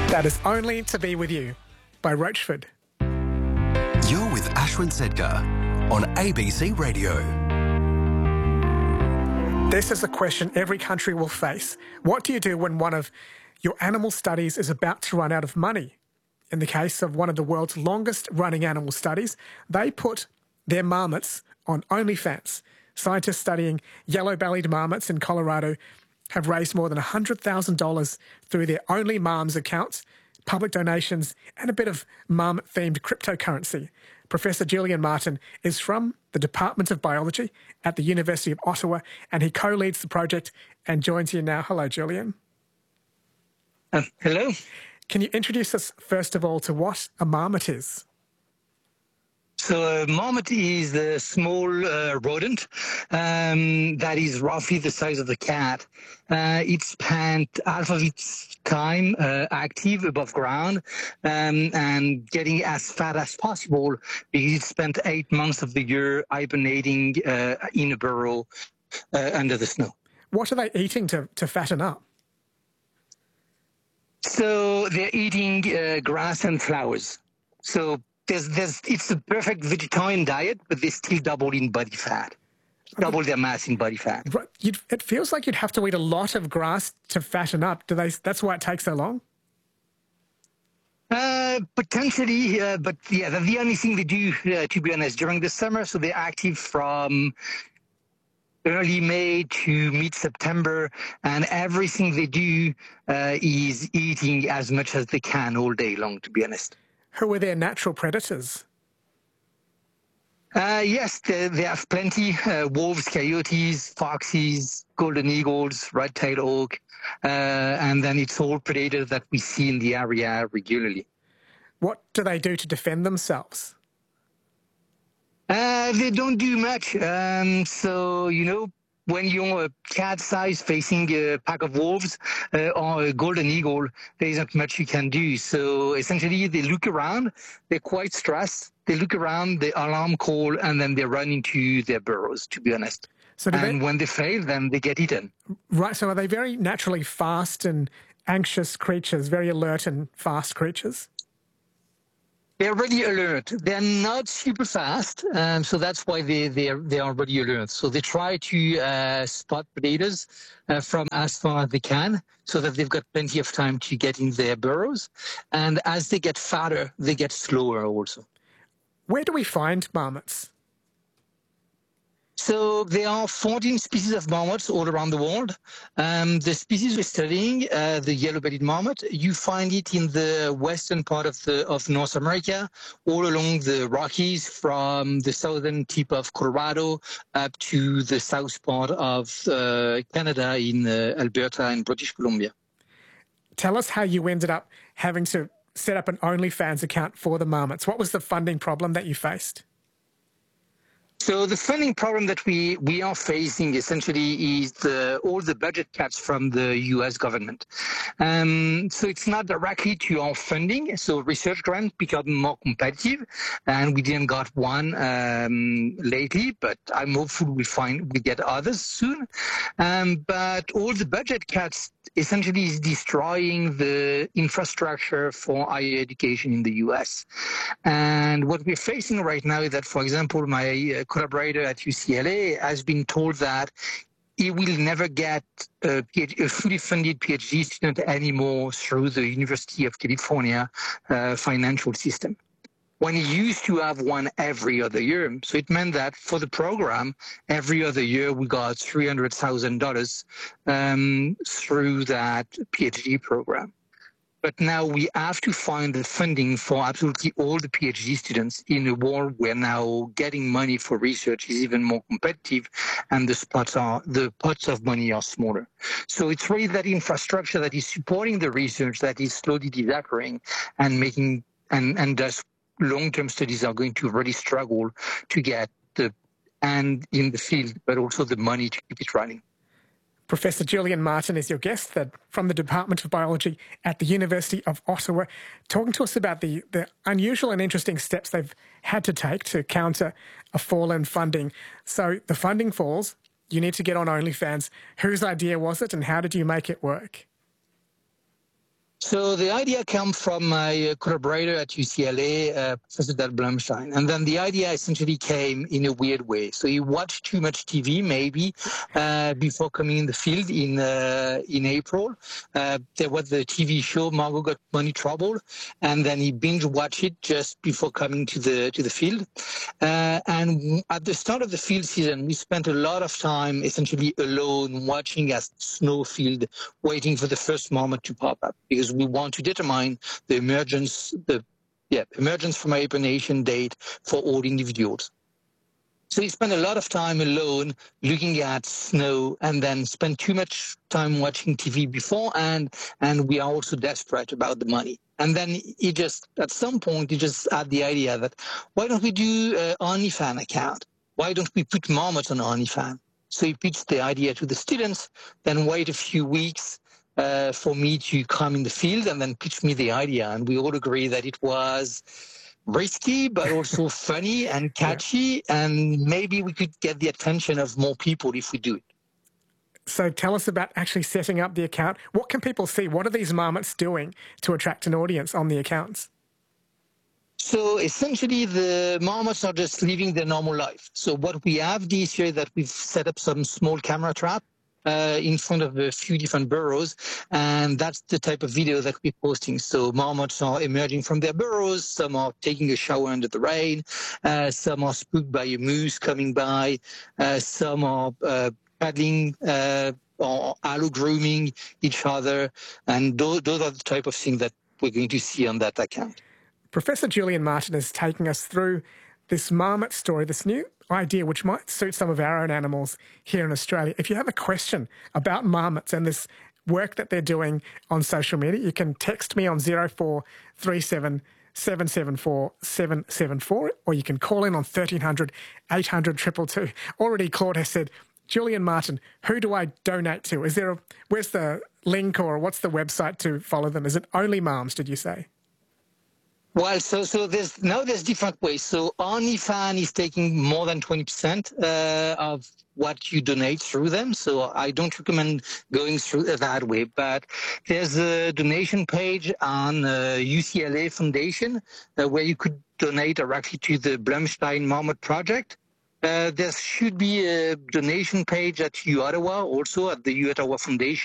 That is Only to Be With You by Roachford. You're with Ashwin Sedkar on ABC Radio. This is a question every country will face. What do you do when one of your animal studies is about to run out of money? In the case of one of the world's longest running animal studies, they put their marmots on OnlyFans. Scientists studying yellow-bellied marmots in Colorado have raised more than $100,000 through their Only Marms accounts, public donations, and a bit of marmot-themed cryptocurrency. Professor Julian Martin is from the Department of Biology at the University of Ottawa, and he co-leads the project and joins you now. Hello, Julian. Hello. Can you introduce us, first of all, to what a marmot is? So a marmot is a small rodent that is roughly the size of a cat. It spent half of its time active above ground and getting as fat as possible because it spent 8 months of the year hibernating in a burrow under the snow. What are they eating to fatten up? So they're eating grass and flowers. So it's a perfect vegetarian diet, but they still double in body fat, double their mass in body fat. It feels like you'd have to eat a lot of grass to fatten up. That's why it takes so long? Potentially, but yeah, that's the only thing they do, to be honest, during the summer. So they're active from early May to mid-September, and everything they do is eating as much as they can all day long, to be honest. Who are their natural predators? Yes, they have plenty. Wolves, coyotes, foxes, golden eagles, red-tailed hawk, and then it's all predators that we see in the area regularly. What do they do to defend themselves? They don't do much. When you're a cat size facing a pack of wolves or a golden eagle, there isn't much you can do. So essentially, they look around. They're quite stressed. They look around, the alarm call, and then they run into their burrows, to be honest. When they fail, then they get eaten. Right. So are they very naturally fast and anxious creatures, very alert and fast creatures? They're really alert. They're not super fast, so that's why they are really alert. So they try to spot predators from as far as they can, so that they've got plenty of time to get in their burrows. And as they get fatter, they get slower also. Where do we find marmots? So there are 14 species of marmots all around the world. The species we're studying, the yellow-bellied marmot, you find it in the western part of North America, all along the Rockies, from the southern tip of Colorado up to the south part of Canada in Alberta and British Columbia. Tell us how you ended up having to set up an OnlyFans account for the marmots. What was the funding problem that you faced? So the funding problem that we are facing essentially is all the budget cuts from the U.S. government. So it's not directly to our funding. So research grants become more competitive, and we didn't got one lately, but I'm hopeful we get others soon. But all the budget cuts essentially is destroying the infrastructure for higher education in the U.S. And what we're facing right now is that, for example, my collaborator at UCLA has been told that he will never get a fully funded PhD student anymore through the University of California financial system, when he used to have one every other year. So it meant that for the program, every other year we got $300,000 through that PhD program. But now we have to find the funding for absolutely all the PhD students in a world where now getting money for research is even more competitive, and the pots of money are smaller. So it's really that infrastructure that is supporting the research that is slowly disappearing, and thus long-term studies are going to really struggle to get the hand in the field, but also the money to keep it running. Professor Julian Martin is your guest from the Department of Biology at the University of Ottawa, talking to us about the unusual and interesting steps they've had to take to counter a fall in funding. So the funding falls, you need to get on OnlyFans. Whose idea was it, and how did you make it work? So the idea came from my collaborator at UCLA, Professor Dal Blumstein. And then the idea essentially came in a weird way. So he watched too much TV, maybe, before coming in the field in April. There was the TV show, Margot Got Money Trouble, and then he binge watched it just before coming to the field. And at the start of the field season, we spent a lot of time essentially alone watching a snow field, waiting for the first moment to pop up, because we want to determine the emergence from hibernation date for all individuals. So we spend a lot of time alone looking at snow, and then spend too much time watching TV before, and we are also desperate about the money. And then he just, at some point, he just had the idea that, why don't we do an OnlyFans account? Why don't we put marmots on OnlyFans? So he pitched the idea to the students, then wait a few weeks for me to come in the field, and then pitch me the idea. And we all agree that it was risky, but also funny and catchy, and maybe we could get the attention of more people if we do it. So tell us about actually setting up the account. What can people see? What are these marmots doing to attract an audience on the accounts? So essentially, the marmots are just living their normal life. So what we have this year, that we've set up some small camera trap in front of a few different burrows, and that's the type of video that we're posting. So marmots are emerging from their burrows, some are taking a shower under the rain, some are spooked by a moose coming by, some are paddling or allo grooming each other, and those are the type of things that we're going to see on that account. Professor Julian Martin is taking us through this marmot story, this new idea which might suit some of our own animals here in Australia. If you have a question about marmots and this work that they're doing on social media, you can text me on 0437 774 774, or you can call in on 1300 800 222. Already Claude has said, Julian Martin, who do I donate to? Where's the link, or what's the website to follow them? Is it Only Moms, did you say? Well, so there's different ways. So OnlyFans is taking more than 20% of what you donate through them. So I don't recommend going through that way. But there's a donation page on UCLA Foundation where you could donate directly to the Blumstein Marmot Project. There should be a donation page at U Ottawa, also at the U Ottawa Foundation.